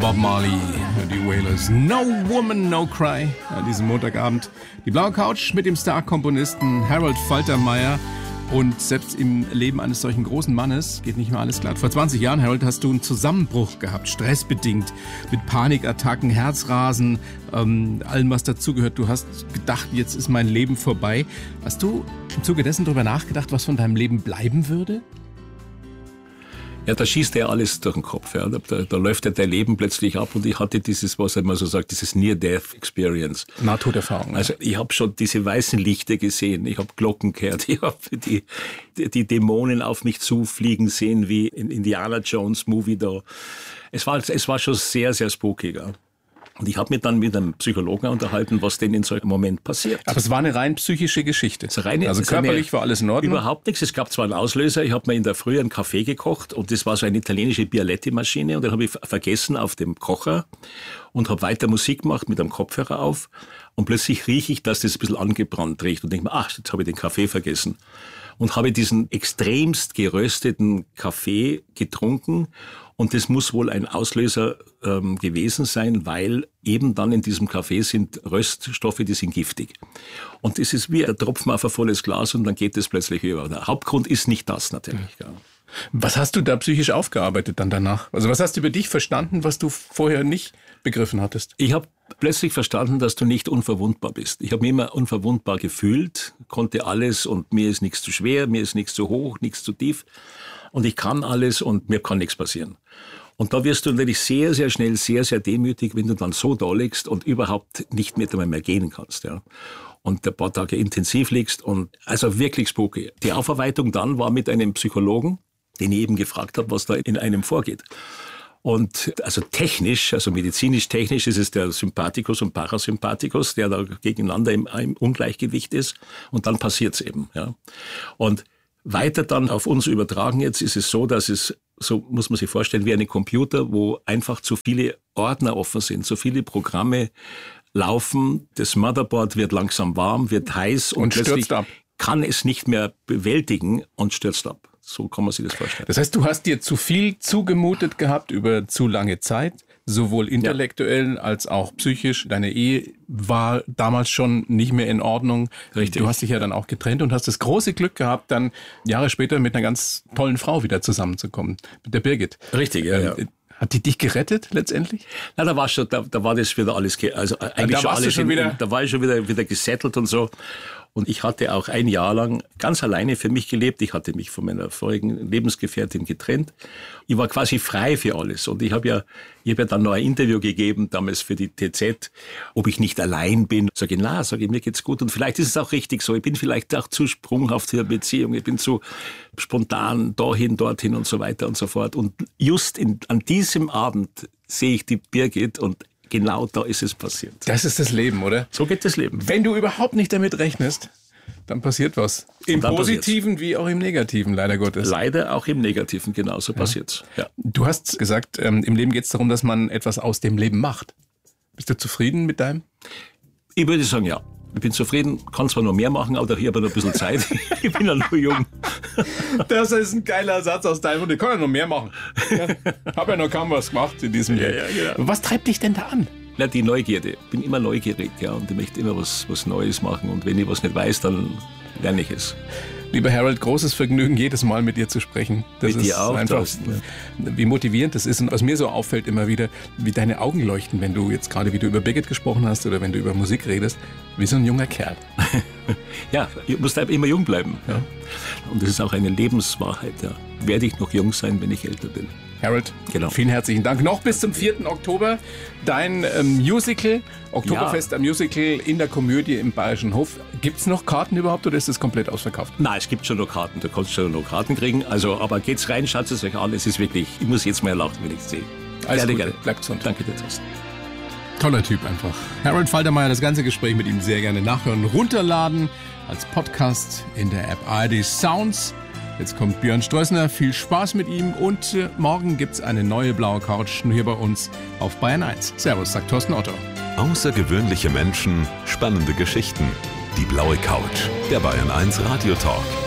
Bob Marley, die Wailers. No Woman, No Cry an diesem Montagabend. Die blaue Couch mit dem Star-Komponisten Harold Faltermeyer. Und selbst im Leben eines solchen großen Mannes geht nicht mehr alles glatt. Vor 20 Jahren, Harold, hast du einen Zusammenbruch gehabt, stressbedingt, mit Panikattacken, Herzrasen, allem, was dazugehört. Du hast gedacht, jetzt ist mein Leben vorbei. Hast du im Zuge dessen darüber nachgedacht, was von deinem Leben bleiben würde? Ja, da schießt ja alles durch den Kopf. Ja. Da läuft ja dein Leben plötzlich ab und ich hatte dieses, was man so sagt, dieses Near-Death-Experience. Nahtoderfahrung. Also ich habe schon diese weißen Lichter gesehen, ich habe Glocken gehört, ich habe die Dämonen auf mich zufliegen sehen, wie in Indiana Jones Movie da. Es war schon sehr, sehr spooky. Ja. Und ich habe mich dann mit einem Psychologen unterhalten, was denn in so einem Moment passiert. Aber es war eine rein psychische Geschichte. Also körperlich war alles in Ordnung? Überhaupt nichts. Es gab zwar einen Auslöser. Ich habe mir in der Früh einen Kaffee gekocht und das war so eine italienische Bialetti-Maschine und den habe ich vergessen auf dem Kocher und habe weiter Musik gemacht mit einem Kopfhörer auf und plötzlich rieche ich, dass das ein bisschen angebrannt riecht und denke mir, ach, jetzt habe ich den Kaffee vergessen. Und habe diesen extremst gerösteten Kaffee getrunken. Und das muss wohl ein Auslöser gewesen sein, weil eben dann in diesem Kaffee sind Röststoffe, die sind giftig. Und das ist wie ein Tropfen auf ein volles Glas und dann geht es plötzlich über. Der Hauptgrund ist nicht das natürlich. Ja. Was hast du da psychisch aufgearbeitet dann danach? Also was hast du über dich verstanden, was du vorher nicht begriffen hattest? Ich habe plötzlich verstanden, dass du nicht unverwundbar bist. Ich habe mich immer unverwundbar gefühlt, konnte alles und mir ist nichts zu schwer, mir ist nichts zu hoch, nichts zu tief. Und ich kann alles und mir kann nichts passieren. Und da wirst du natürlich sehr, sehr schnell, sehr, sehr demütig, wenn du dann so da liegst und überhaupt nicht mehr gehen kannst. Ja. Und ein paar Tage intensiv liegst und also wirklich spooky. Die Aufarbeitung dann war mit einem Psychologen, den ich eben gefragt habe, was da in einem vorgeht. Und also technisch, also medizinisch-technisch ist es der Sympathikus und Parasympathikus, der da gegeneinander im Ungleichgewicht ist. Und dann passiert's eben. Ja. Und weiter dann auf uns übertragen jetzt ist es so, dass es, so muss man sich vorstellen, wie ein Computer, wo einfach zu viele Ordner offen sind, so viele Programme laufen, das Motherboard wird langsam warm, wird heiß und stürzt ab. Kann es nicht mehr bewältigen und stürzt ab. So kann man sich das vorstellen. Das heißt, du hast dir zu viel zugemutet gehabt über zu lange Zeit, sowohl intellektuell als auch psychisch. Deine Ehe war damals schon nicht mehr in Ordnung. Richtig. Du hast dich ja dann auch getrennt und hast das große Glück gehabt, dann Jahre später mit einer ganz tollen Frau wieder zusammenzukommen, mit der Birgit. Richtig, ja. Hat die dich gerettet letztendlich? Na, da war das wieder alles, also eigentlich schon alles da war ich schon wieder gesettelt und so. Und ich hatte auch ein Jahr lang ganz alleine für mich gelebt. Ich hatte mich von meiner vorigen Lebensgefährtin getrennt. Ich war quasi frei für alles. Und ich habe ja dann noch ein Interview gegeben, damals für die TZ, ob ich nicht allein bin. Sage ich, mir geht's gut. Und vielleicht ist es auch richtig so. Ich bin vielleicht auch zu sprunghaft in der Beziehung. Ich bin zu spontan dahin, dorthin und so weiter und so fort. Und just an diesem Abend sehe ich die Birgit und genau da ist es passiert. Das ist das Leben, oder? So geht das Leben. Wenn du überhaupt nicht damit rechnest, dann passiert was. Im Positiven wie auch im Negativen, leider Gottes. Leider auch im Negativen, genauso passiert's. Ja. Du hast gesagt, im Leben geht es darum, dass man etwas aus dem Leben macht. Bist du zufrieden mit deinem? Ich würde sagen, ja. Ich bin zufrieden, kann zwar noch mehr machen, aber ich habe noch ein bisschen Zeit. Ich bin ja noch jung. Das ist ein geiler Satz aus deinem Mund. Ich kann ja noch mehr machen. Ja, habe ja noch kaum was gemacht in diesem Jahr. Ja. Was treibt dich denn da an? Na, die Neugierde. Ich bin immer neugierig, ja, und ich möchte immer was Neues machen. Und wenn ich was nicht weiß, dann lerne ich es. Lieber Harold, großes Vergnügen, jedes Mal mit dir zu sprechen. Das mit dir auch. Einfach, wie motivierend das ist. Und was mir so auffällt immer wieder, wie deine Augen leuchten, wenn du jetzt gerade wieder über Birgit gesprochen hast oder wenn du über Musik redest, wie so ein junger Kerl. Ja, ich muss immer jung bleiben. Ja. Und das ist auch eine Lebenswahrheit. Ja. Werde ich noch jung sein, wenn ich älter bin. Harold, genau. Vielen herzlichen Dank. Noch bis zum 4. Oktober dein Musical, Oktoberfest, ein Musical in der Komödie im Bayerischen Hof. Gibt es noch Karten überhaupt oder ist das komplett ausverkauft? Nein, es gibt schon noch Karten. Du kannst schon noch Karten kriegen. Also, aber geht's rein, schaut es euch an. Es ist wirklich, ich muss jetzt mal lachen, wenn ich es sehe. Alles Gute. Bleibt gesund. Danke dir, Thorsten. Toller Typ einfach. Harold Faltermeyer, das ganze Gespräch mit ihm sehr gerne nachhören, runterladen als Podcast in der App ARD Sounds. Jetzt kommt Björn Strössner, viel Spaß mit ihm und morgen gibt's eine neue blaue Couch nur hier bei uns auf Bayern 1. Servus, sagt Thorsten Otto. Außergewöhnliche Menschen, spannende Geschichten. Die blaue Couch, der Bayern 1 Radio Talk.